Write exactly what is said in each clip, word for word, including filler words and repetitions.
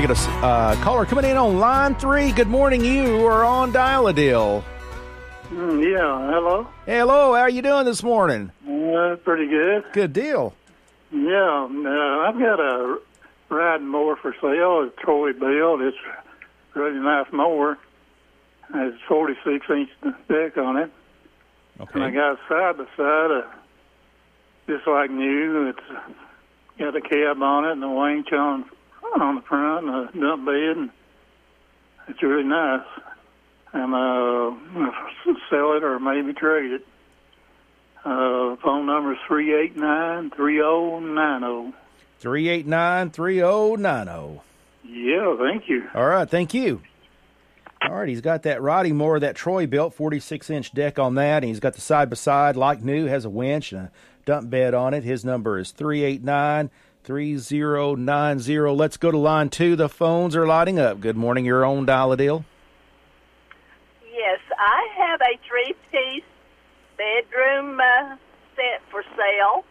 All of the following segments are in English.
We got a uh, caller coming in on line three. Good morning. You are on Dial-A-Deal. Mm, yeah, hello. Hello. How are you doing this morning? Uh, pretty good. Good deal. Yeah, uh, I've got a riding mower for sale. It's Troy built. It's a really nice mower. It's forty-six inch deck on it. Okay. And I got side by side, uh, just like new. It's got a cab on it and a winch on on the front and a dump bed. And it's really nice. And uh, sell it or maybe trade it. Uh, phone number is three eight nine, three oh nine oh. three eight nine, three oh nine oh. Yeah, thank you. All right, thank you. All right, he's got that riding mower that Troy built, forty-six inch deck on that, and he's got the side-by-side like new, has a winch and a dump bed on it. His number is three eight nine, three oh nine oh. Let's go to line two. The phones are lighting up. Good morning, your own Dial-A-Deal. Yes, I have a three-piece bedroom uh, set for sale.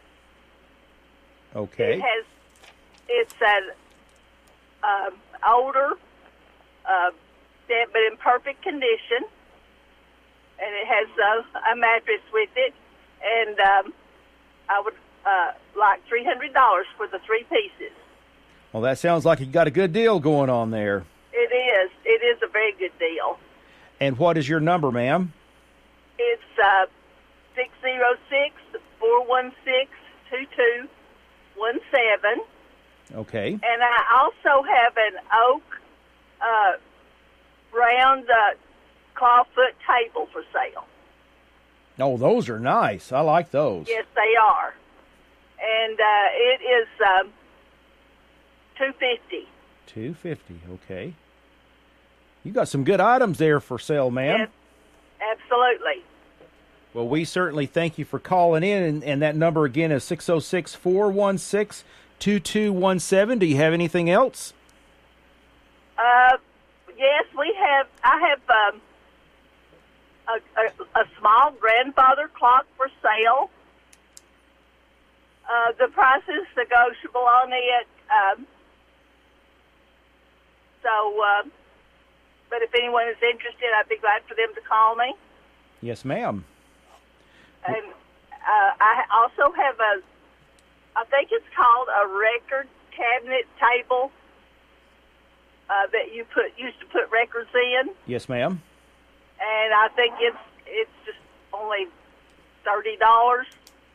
Okay. It has, it's an um, older uh, set, but in perfect condition, and it has uh, a mattress with it, and um, I would uh, like three hundred dollars for the three pieces. Well, that sounds like you got a good deal going on there. It is. It is a very good deal. And what is your number, ma'am? It's uh, six oh six, four one six, two two one seven. Okay. And I also have an oak uh, round uh, clawfoot table for sale. Oh, those are nice. I like those. Yes, they are. And uh, it is um, two fifty. two fifty. Okay. You got some good items there for sale, ma'am. Yes, absolutely. Well, we certainly thank you for calling in, and, and that number again is six oh six, four one six, two two one seven. Do you have anything else? Uh, yes, we have. I have um, a, a, a small grandfather clock for sale. Uh, the price is negotiable on it. Um, so, uh, but if anyone is interested, I'd be glad for them to call me. Yes, ma'am. And uh, I also have a, I think it's called a record cabinet table uh, that you put used to put records in. Yes, ma'am. And I think it's it's just only thirty dollars.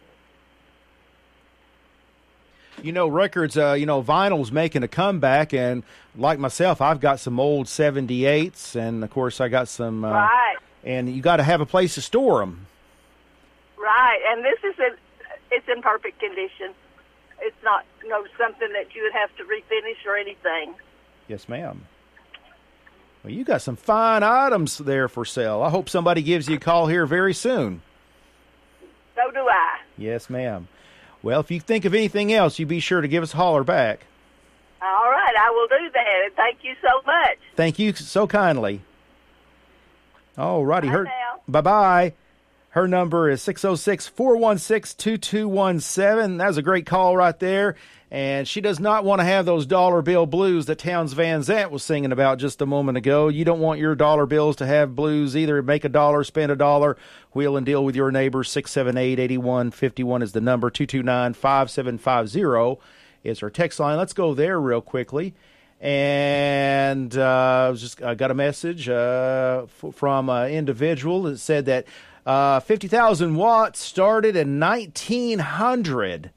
You know, records, uh, you know, vinyl's making a comeback, and like myself, I've got some old seventy-eights, and, of course, I got some... Uh, right. And you got to have a place to store them. Right, and this is in, it's in perfect condition. It's not, you know, something that you would have to refinish or anything. Yes, ma'am. Well, you got some fine items there for sale. I hope somebody gives you a call here very soon. So do I. Yes, ma'am. Well, if you think of anything else, you be sure to give us a holler back. All right, I will do that, and thank you so much. Thank you so kindly. All righty. Bye Her, now. bye-bye. Her number is six oh six, four one six, two two one seven. That was a great call right there. And she does not want to have those dollar bill blues that Towns Van Zant was singing about just a moment ago. You don't want your dollar bills to have blues either. Make a dollar, spend a dollar. Wheel and deal with your neighbors. six seven eight, eight one five one is the number. two two nine, five seven five zero is her text line. Let's go there real quickly. And uh, I was just I got a message uh, f- from an individual that said that uh, fifty thousand watts started in nineteen hundred.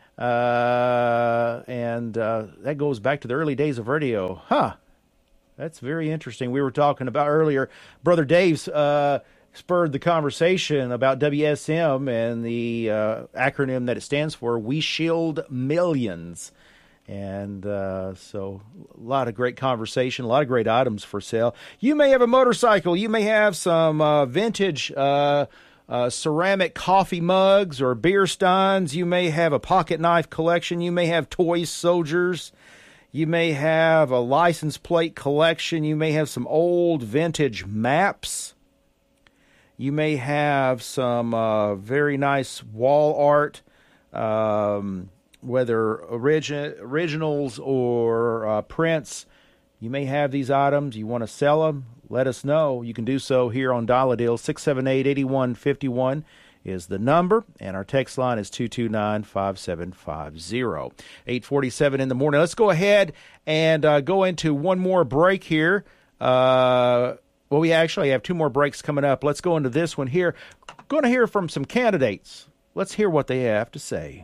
Uh, and uh, that goes back to the early days of radio. Huh. That's very interesting. We were talking about earlier, Brother Dave's uh, spurred the conversation about W S M and the uh, acronym that it stands for, We Shield Millions. And uh, so a lot of great conversation, a lot of great items for sale. You may have a motorcycle. You may have some uh, vintage uh Uh, ceramic coffee mugs or beer steins. You may have a pocket knife collection. You may have toy soldiers. You may have a license plate collection. You may have some old vintage maps. You may have some uh, very nice wall art, um, whether origi- originals or uh, prints. You may have these items. You want to sell them, let us know. You can do so here on Dial a Deal. six seven eight, eight one five one is the number, and our text line is two two nine, five seven five zero. eight forty-seven in the morning. Let's go ahead and uh, go into one more break here. Uh, well, we actually have two more breaks coming up. Let's go into this one here. Going to hear from some candidates. Let's hear what they have to say.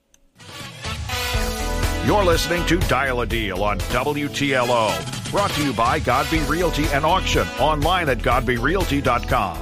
You're listening to Dial a Deal on W T L O. Brought to you by Godby Realty and Auction. Online at godby realty dot com.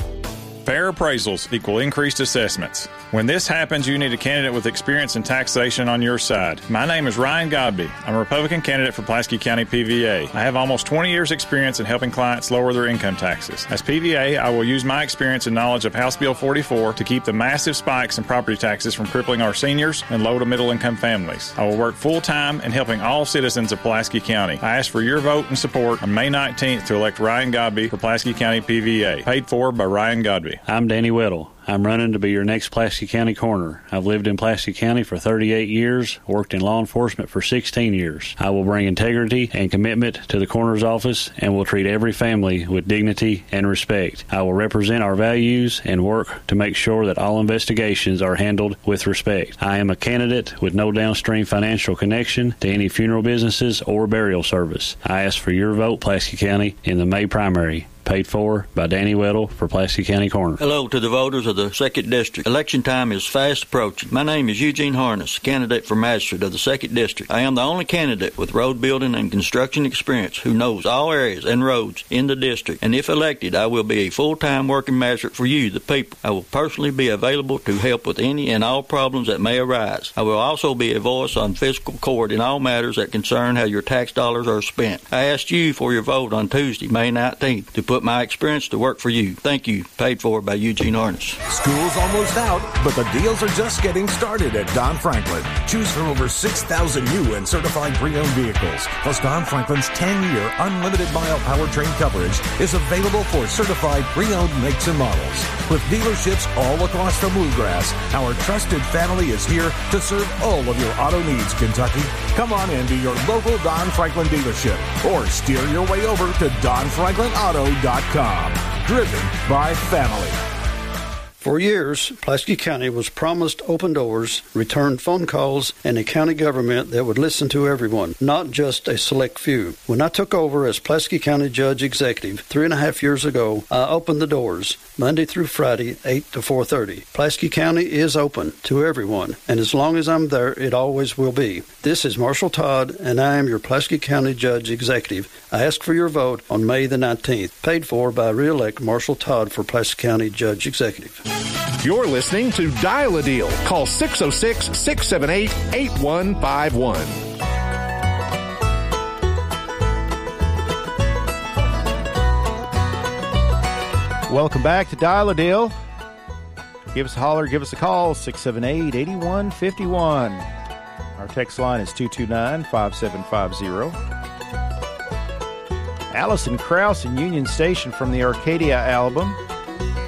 Fair appraisals equal increased assessments. When this happens, you need a candidate with experience in taxation on your side. My name is Ryan Godby. I'm a Republican candidate for Pulaski County P V A. I have almost twenty years experience in helping clients lower their income taxes. As P V A, I will use my experience and knowledge of House Bill forty-four to keep the massive spikes in property taxes from crippling our seniors and low to middle income families. I will work full time in helping all citizens of Pulaski County. I ask for your vote and support on May nineteenth to elect Ryan Godby for Pulaski County P V A. Paid for by Ryan Godby. I'm Danny Weddle. I'm running to be your next Pulaski County coroner. I've lived in Pulaski County for thirty-eight years, worked in law enforcement for sixteen years. I will bring integrity and commitment to the coroner's office and will treat every family with dignity and respect. I will represent our values and work to make sure that all investigations are handled with respect. I am a candidate with no downstream financial connection to any funeral businesses or burial service. I ask for your vote, Pulaski County, in the May primary. Paid for by Danny Weddle for Pulaski County Coroner. Hello to the voters of the second District. Election time is fast approaching. My name is Eugene Harness, candidate for magistrate of the second District. I am the only candidate with road building and construction experience who knows all areas and roads in the district. And if elected, I will be a full-time working magistrate for you, the people. I will personally be available to help with any and all problems that may arise. I will also be a voice on fiscal court in all matters that concern how your tax dollars are spent. I asked you for your vote on Tuesday, May nineteenth, to put my experience to work for you. Thank you. Paid for by Eugene Harness. School's almost out, but the deals are just getting started at Don Franklin. Choose from over six thousand new and certified pre-owned vehicles. Plus, Don Franklin's ten-year unlimited mile powertrain coverage is available for certified pre-owned makes and models. With dealerships all across the Bluegrass, our trusted family is here to serve all of your auto needs, Kentucky. Come on in to your local Don Franklin dealership or steer your way over to don franklin auto dot com. Driven by family. For years, Pulaski County was promised open doors, returned phone calls, and a county government that would listen to everyone, not just a select few. When I took over as Pulaski County Judge Executive three and a half years ago, I opened the doors Monday through Friday, eight to four thirty. Pulaski County is open to everyone, and as long as I'm there, it always will be. This is Marshall Todd, and I am your Pulaski County Judge Executive. I ask for your vote on May the nineteenth. Paid for by re-elect Marshall Todd for Pulaski County Judge Executive. You're listening to Dial a Deal. Call six oh six, six seven eight, eight one five one. Welcome back to Dial a Deal. Give us a holler, give us a call, six seven eight, eight one five one. Our text line is two two nine, five seven five zero. Alison Krauss and Union Station from the Arcadia album.